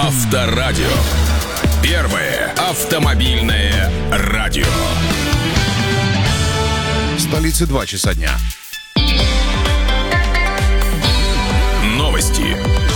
Авторадио. Первое автомобильное радио. В столице 2 часа дня. Новости.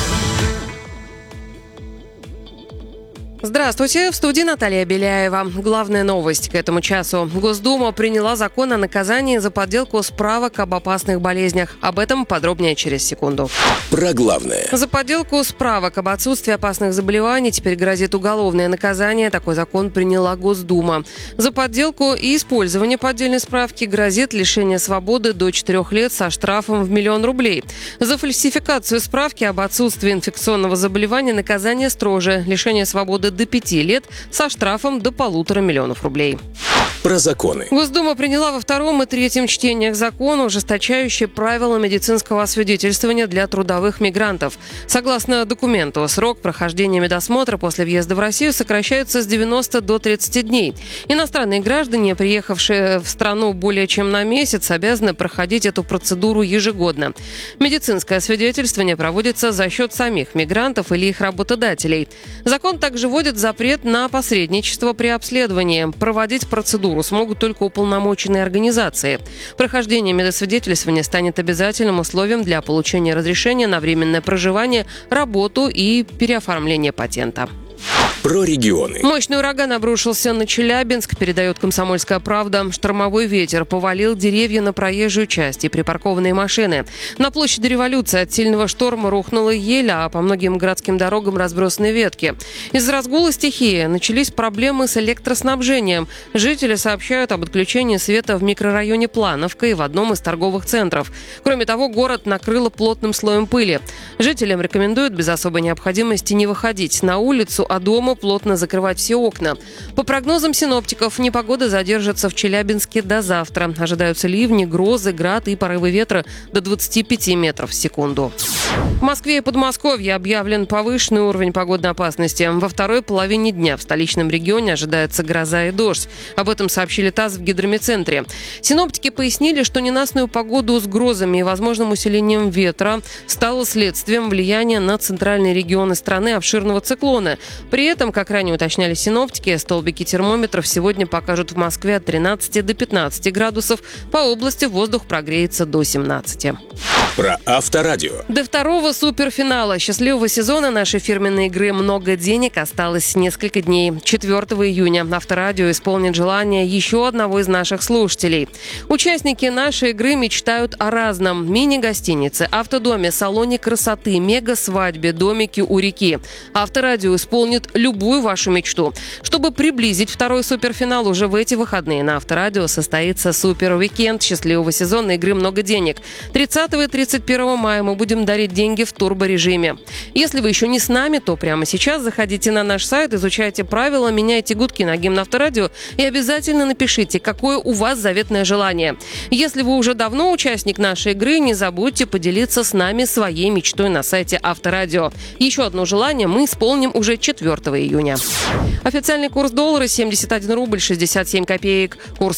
Здравствуйте, в студии Наталья Беляева. Главная новость к этому часу. Госдума приняла закон о наказании за подделку справок об опасных болезнях. Об этом подробнее через секунду. Про главное. За подделку справок об отсутствии опасных заболеваний теперь грозит уголовное наказание. Такой закон приняла Госдума. За подделку и использование поддельной справки грозит лишение свободы до 4 лет со штрафом в 1 000 000 рублей. За фальсификацию справки об отсутствии инфекционного заболевания наказание строже. Лишение свободы до 5 лет со штрафом до 1,5 миллиона рублей. Про законы. Госдума приняла во втором и третьем чтениях закон, ужесточающий правила медицинского освидетельствования для трудовых мигрантов. Согласно документу, срок прохождения медосмотра после въезда в Россию сокращается с 90 до 30 дней. Иностранные граждане, приехавшие в страну более чем на месяц, обязаны проходить эту процедуру ежегодно. Медицинское освидетельствование проводится за счет самих мигрантов или их работодателей. Закон также вводит запрет на посредничество при обследовании. Проводить процедуру смогут только уполномоченные организации. Прохождение медосвидетельствования станет обязательным условием для получения разрешения на временное проживание, работу и переоформление патента. Про регионы. Мощный ураган обрушился на Челябинск, передает «Комсомольская правда». Штормовой ветер повалил деревья на проезжую часть и припаркованные машины. На площади Революции от сильного шторма рухнула ель, а по многим городским дорогам разбросаны ветки. Из-за разгула стихии начались проблемы с электроснабжением. Жители сообщают об отключении света в микрорайоне Плановка и в одном из торговых центров. Кроме того, город накрыло плотным слоем пыли. Жителям рекомендуют без особой необходимости не выходить на улицу, а дома плотно закрывать все окна. По прогнозам синоптиков, непогода задержится в Челябинске до завтра. Ожидаются ливни, грозы, град и порывы ветра до 25 метров в секунду. В Москве и Подмосковье объявлен повышенный уровень погодной опасности. Во второй половине дня в столичном регионе ожидается гроза и дождь. Об этом сообщили ТАСС в гидрометцентре. Синоптики пояснили, что ненастную погоду с грозами и возможным усилением ветра стало следствием влияния на центральные регионы страны обширного циклона. При этом, как ранее уточняли синоптики, столбики термометров сегодня покажут в Москве от 13 до 15 градусов. По области воздух прогреется до 17. Про Авторадио. До второго суперфинала счастливого сезона нашей фирменной игры «Много денег» осталось несколько дней. 4 июня Авторадио исполнит желание еще одного из наших слушателей. Участники нашей игры мечтают о разном. Мини-гостинице, автодоме, салоне красоты, мега-свадьбе, домике у реки. Авторадио исполнит любую вашу мечту. Чтобы приблизить второй суперфинал, уже в эти выходные на Авторадио состоится супер-уикенд счастливого сезона игры «Много денег». 30 и 31 мая мы будем дарить деньги в турборежиме. Если вы еще не с нами, то прямо сейчас заходите на наш сайт, изучайте правила, меняйте гудки на гимн Авторадио и обязательно напишите, какое у вас заветное желание. Если вы уже давно участник нашей игры, не забудьте поделиться с нами своей мечтой на сайте Авторадио. Еще одно желание мы исполним уже 4 июня. Официальный курс доллара 71 рубль 67 копеек. Курс